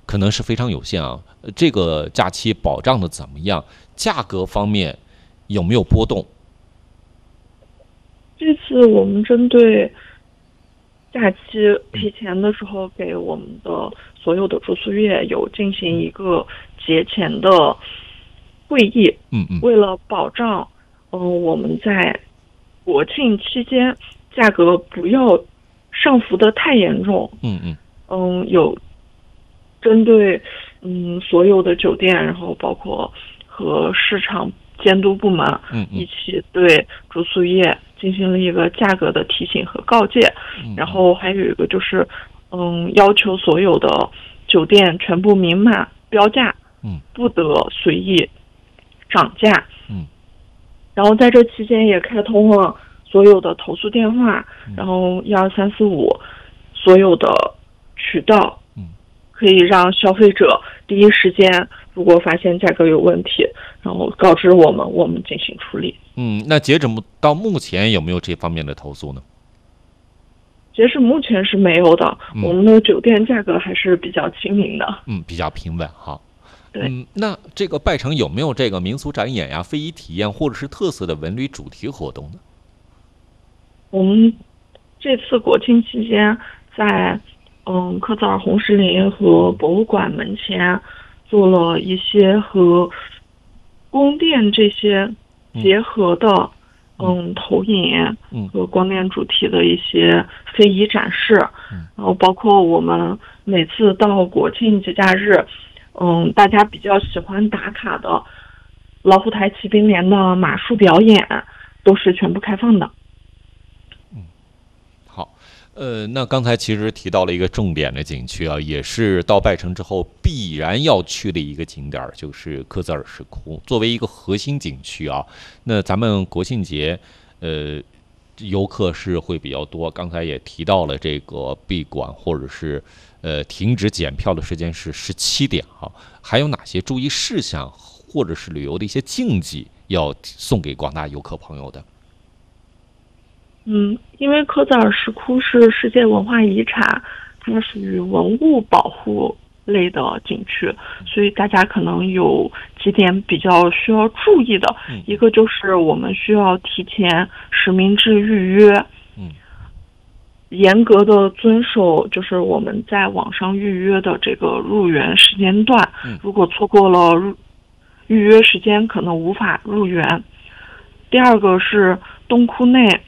可能是非常有限啊。这个假期保障的怎么样？价格方面有没有波动？ 这次我们针对假期提前的时候，给我们的所有的住宿业有进行一个节前的会议。为了保障，我们在国庆期间价格不要上浮的太严重。有针对所有的酒店，然后包括和市场监督部门一起对住宿业进行了一个价格的提醒和告诫。然后还有一个就是要求所有的酒店全部明码标价，不得随意涨价。然后在这期间也开通了所有的投诉电话，然后12345所有的渠道，可以让消费者第一时间如果发现价格有问题，然后告知我们进行处理。 那截止到目前有没有这方面的投诉呢？ 截止目前是没有的，我们的酒店价格还是比较亲民的。 比较平稳哈。 对。 那这个拜城有没有这个民俗展演呀、非遗体验或者是特色的文旅主题活动呢？ 我们这次国庆期间在科泽尔红石林和博物馆门前做了一些和宫殿这些结合的投影和光电主题的一些非遗展示。然后包括我们每次到国庆节假日，大家比较喜欢打卡的老虎台骑兵连的马术表演都是全部开放的。 好，那刚才其实提到了一个重点的景区啊，也是到拜城之后必然要去的一个景点，就是科泽尔石窟。作为一个核心景区啊，那咱们国庆节，游客是会比较多。刚才也提到了这个闭馆或者是停止检票的时间是17点啊，还有哪些注意事项或者是旅游的一些禁忌要送给广大游客朋友的？ 因为科泽尔石窟是世界文化遗产，它属于文物保护类的景区，所以大家可能有几点比较需要注意的。一个就是我们需要提前实名制预约，严格的遵守就是我们在网上预约的这个入园时间段，如果错过了预约时间，可能无法入园。第二个是洞窟内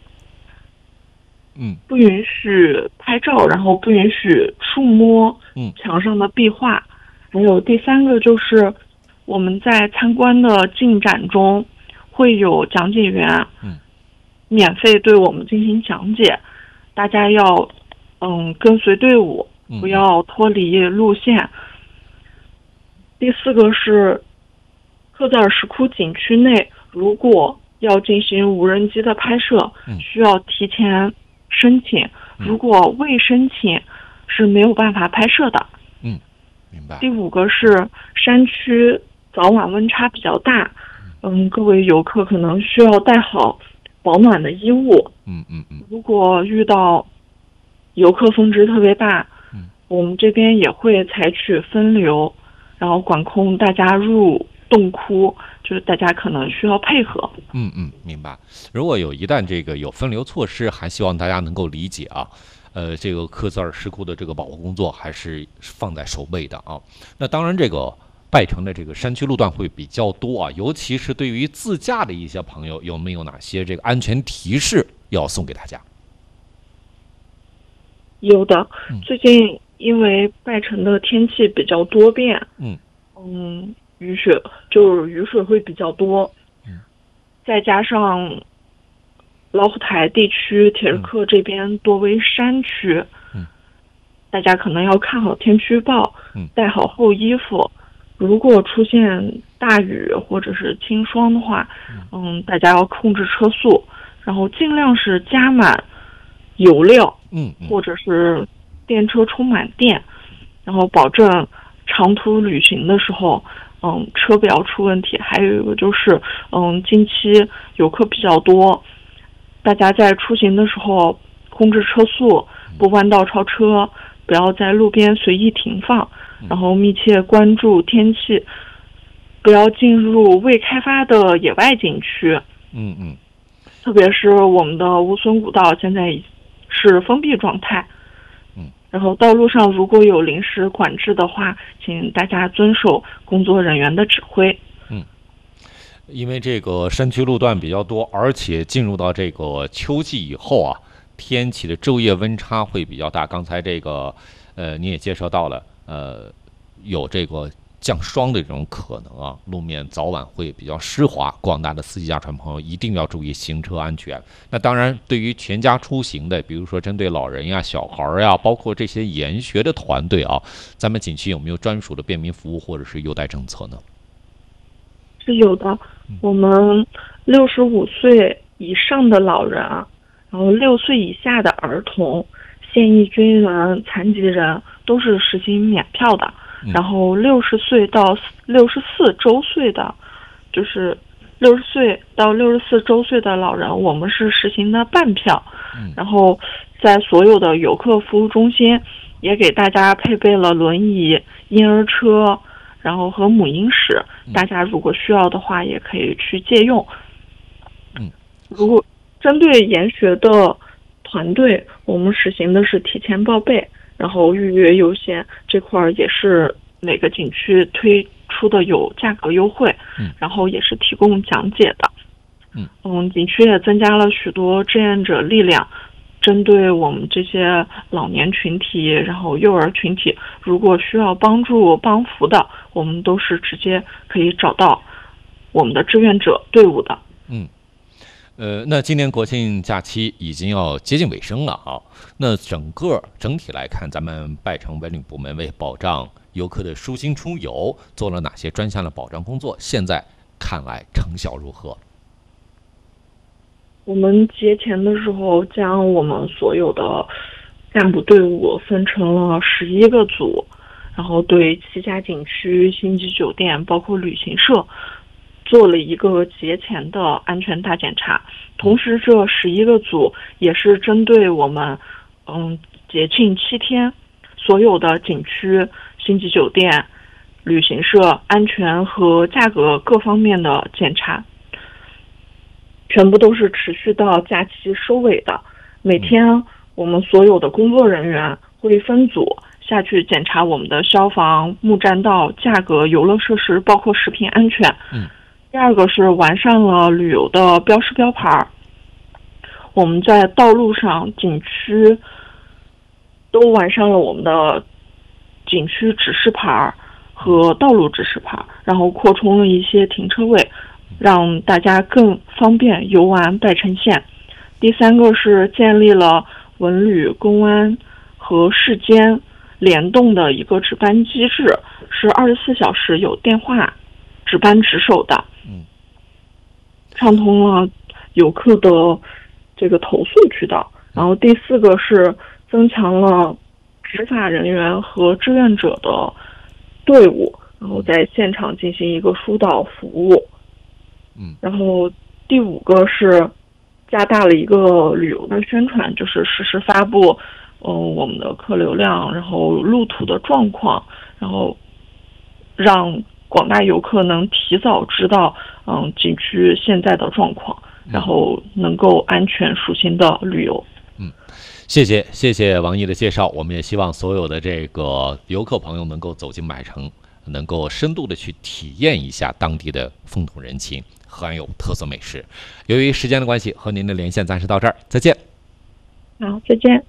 不允许拍照，然后不允许触摸墙上的壁画。还有第三个就是我们在参观的进展中会有讲解员免费对我们进行讲解，大家要跟随队伍，不要脱离路线。第四个是科泽尔石窟景区内如果要进行无人机的拍摄，需要提前申请，如果未申请是没有办法拍摄的。 明白。 第五个是山区早晚温差比较大，各位游客可能需要带好保暖的衣物。如果遇到游客峰值特别大，我们这边也会采取分流，然后管控大家入洞窟，就是大家可能需要配合。 明白。如果一旦这个有分流措施，还希望大家能够理解啊。这个科泽尔石窟的这个保护工作还是放在首位的啊。那当然，这个拜城的这个山区路段会比较多啊，尤其是对于自驾的一些朋友，有没有哪些这个安全提示要送给大家？ 有的，最近因为拜城的天气比较多变，雨水会比较多，再加上老虎台地区铁日克这边多为山区，大家可能要看好天气预报，带好厚衣服。如果出现大雨或者是轻霜的话，大家要控制车速，然后尽量是加满油料，或者是电车充满电，然后保证长途旅行的时候，车不要出问题。还有一个就是，近期游客比较多，大家在出行的时候控制车速，不弯道超车，不要在路边随意停放， 然后密切关注天气，不要进入未开发的野外景区。特别是我们的乌孙古道现在是封闭状态。然后道路上如果有临时管制的话，请大家遵守工作人员的指挥。 因为这个山区路段比较多，而且进入到这个秋季以后啊，天气的昼夜温差会比较大。刚才这个你也介绍到了，有这个降霜的这种可能啊，路面早晚会比较湿滑，广大的司机驾船朋友一定要注意行车安全。那当然，对于全家出行的，比如说针对老人呀、小孩呀，包括这些研学的团队啊，咱们景区有没有专属的便民服务或者是优待政策呢？ 是有的，我们65岁以上的老人，然后6岁以下的儿童、现役军人、残疾人都是实行免票的。然后60岁到64周岁的，就是60岁到64周岁的老人，我们是实行的半票。然后在所有的游客服务中心也给大家配备了轮椅、婴儿车，然后和母婴室，大家如果需要的话也可以去借用。如果针对研学的团队，我们实行的是提前报备，然后预约优先，这块也是每个景区推出的有价格优惠，然后也是提供讲解的。景区也增加了许多志愿者力量，针对我们这些老年群体，然后幼儿群体，如果需要帮助帮扶的，我们都是直接可以找到我们的志愿者队伍的。 那今年国庆假期已经要接近尾声了啊。那整体来看，咱们拜城文旅部门为保障游客的舒心出游，做了哪些专项的保障工作？现在看来成效如何？ 我们节前的时候，将我们所有的干部队伍分成了11个组，然后对7家景区、星级酒店，包括旅行社，做了一个节前的安全大检查。同时这11个组也是针对我们节庆7天所有的景区、星级酒店、旅行社安全和价格各方面的检查，全部都是持续到假期收尾的。每天我们所有的工作人员会分组下去检查我们的消防、木栈道、价格、游乐设施，包括食品安全。第二个是完善了旅游的标识标牌，我们在道路上、景区都完善了我们的景区指示牌和道路指示牌，然后扩充了一些停车位，让大家更方便游玩拜城县。第三个是建立了文旅、公安和市间联动的一个值班机制，是24小时有电话值班值守的，畅通了游客的这个投诉渠道。然后第四个是增强了执法人员和志愿者的队伍，然后在现场进行一个疏导服务。然后第五个是加大了一个旅游的宣传，就是实时发布我们的客流量，然后路途的状况，然后让广大游客能提早知道景区现在的状况，然后能够安全舒心的旅游。 谢谢王毅的介绍。我们也希望所有的这个游客朋友能够走进麦城，能够深度的去体验一下当地的风土人情，含有特色美食。由于时间的关系，和您的连线暂时到这儿，再见。 好，再见。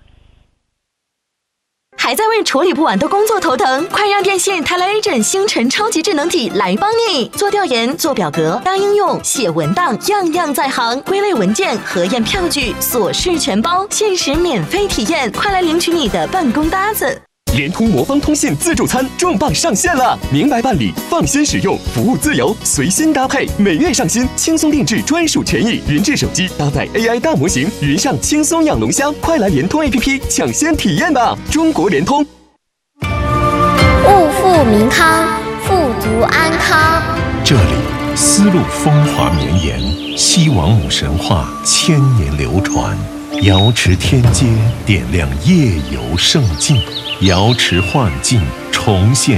还在为处理不完的工作头疼？快让电信Tele-Agent星辰超级智能体来帮你！做调研、做表格、搭应用、写文档，样样在行；归类文件、核验票据，琐事全包，限时免费体验，快来领取你的办公搭子！ 联通魔方通信自助餐重磅上线了，明白办理，放心使用，服务自由，随心搭配，每月上新，轻松定制专属权益，云智手机搭载 AI 大模型，云上轻松养龙虾，快来联通 APP 抢先体验吧！中国联通。 物富民康，富足安康。 这里丝路风华绵延，西王母神话千年流传，瑶池天街点亮夜游胜境。瑶池幻境重现